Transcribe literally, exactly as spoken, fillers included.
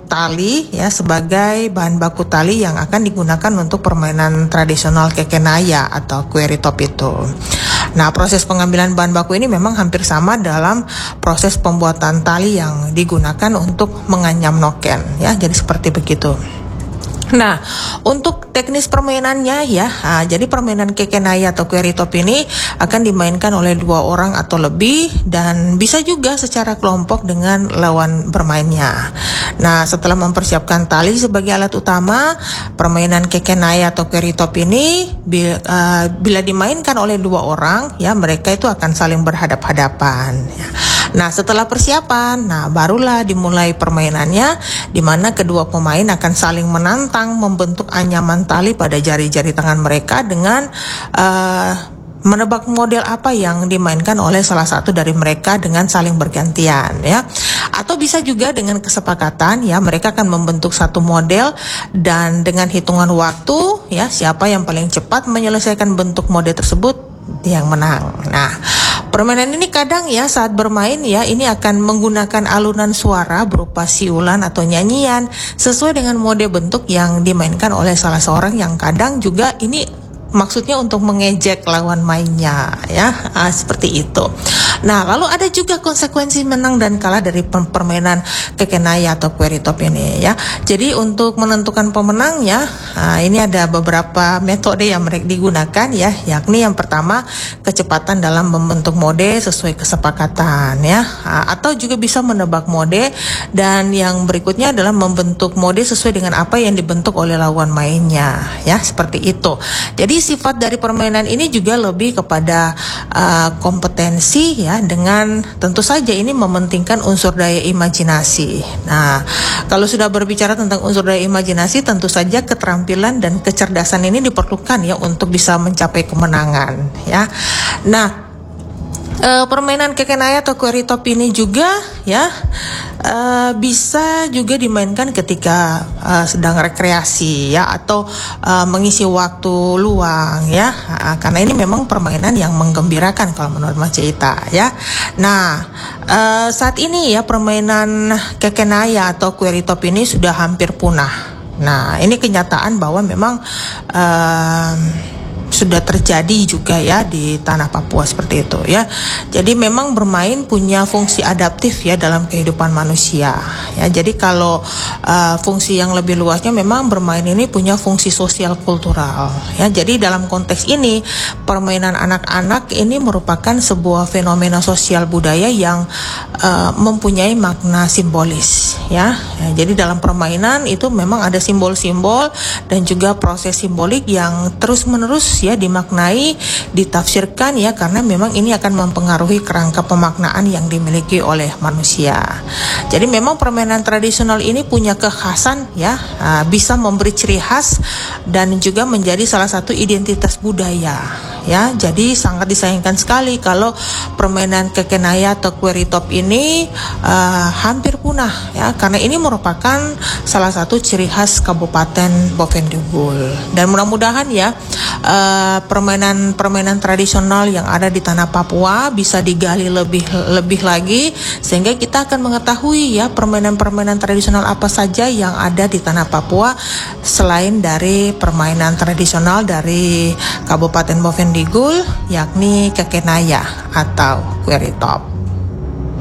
tali ya sebagai bahan baku tali yang akan digunakan untuk permainan tradisional kekenaya atau kueritop itu. Nah, proses pengambilan bahan baku ini memang hampir sama dalam proses pembuatan tali yang digunakan untuk menganyam noken ya. Jadi seperti begitu. Nah, untuk teknis permainannya ya, nah, jadi permainan kekenaya atau kueritop ini akan dimainkan oleh dua orang atau lebih dan bisa juga secara kelompok dengan lawan bermainnya. Nah, setelah mempersiapkan tali sebagai alat utama, permainan kekenaya atau kueritop ini bila, uh, bila dimainkan oleh dua orang, ya mereka itu akan saling berhadap-hadapan. Ya. Nah, setelah persiapan, nah barulah dimulai permainannya, di mana kedua pemain akan saling menantang membentuk anyaman tali pada jari-jari tangan mereka dengan uh, menebak model apa yang dimainkan oleh salah satu dari mereka dengan saling bergantian ya. Atau bisa juga dengan kesepakatan ya, mereka akan membentuk satu model dan dengan hitungan waktu ya, siapa yang paling cepat menyelesaikan bentuk model tersebut yang menang. Nah, permainan ini kadang ya saat bermain ya ini akan menggunakan alunan suara berupa siulan atau nyanyian sesuai dengan mode bentuk yang dimainkan oleh salah seorang, yang kadang juga ini maksudnya untuk mengejek lawan mainnya ya, ah, seperti itu. Nah, lalu ada juga konsekuensi menang dan kalah dari permainan kekenaya atau kueritop ini ya. Jadi untuk menentukan pemenangnya, nah, ini ada beberapa metode yang mereka digunakan ya, yakni yang pertama kecepatan dalam membentuk mode sesuai kesepakatan ya, nah, atau juga bisa menebak mode, dan yang berikutnya adalah membentuk mode sesuai dengan apa yang dibentuk oleh lawan mainnya ya, seperti itu. Jadi sifat dari permainan ini juga lebih kepada uh, kompetensi ya, dengan tentu saja ini mementingkan unsur daya imajinasi. Nah, kalau sudah berbicara tentang unsur daya imajinasi, tentu saja keterampilan dan kecerdasan ini diperlukan ya untuk bisa mencapai kemenangan ya. Nah, Uh, permainan kekenaya atau kueritop ini juga ya uh, bisa juga dimainkan ketika uh, sedang rekreasi ya, atau uh, mengisi waktu luang ya, uh, karena ini memang permainan yang menggembirakan kalau menurut Mas Cita ya. Nah, uh, saat ini ya permainan kekenaya atau kueritop ini sudah hampir punah. Nah, ini kenyataan bahwa memang uh, sudah terjadi juga ya di tanah Papua seperti itu ya. Jadi memang bermain punya fungsi adaptif ya dalam kehidupan manusia ya. Jadi kalau uh, fungsi yang lebih luasnya memang bermain ini punya fungsi sosial kultural ya. Jadi dalam konteks ini permainan anak-anak ini merupakan sebuah fenomena sosial budaya yang uh, mempunyai makna simbolis ya. Ya. Jadi dalam permainan itu memang ada simbol-simbol dan juga proses simbolik yang terus-menerus ya dimaknai, ditafsirkan ya, karena memang ini akan mempengaruhi kerangka pemaknaan yang dimiliki oleh manusia. Jadi memang permainan tradisional ini punya kekhasan ya, uh, bisa memberi ciri khas dan juga menjadi salah satu identitas budaya ya. Jadi sangat disayangkan sekali kalau permainan kekenaya atau kueritop ini uh, hampir punah ya, karena ini merupakan salah satu ciri khas Kabupaten Bovendigul. Dan mudah-mudahan ya uh, permainan-permainan tradisional yang ada di tanah Papua bisa digali lebih lebih lagi, sehingga kita akan mengetahui ya permainan-permainan tradisional apa saja yang ada di tanah Papua selain dari permainan tradisional dari Kabupaten Bovendigul, yakni kekenaya atau kueritop.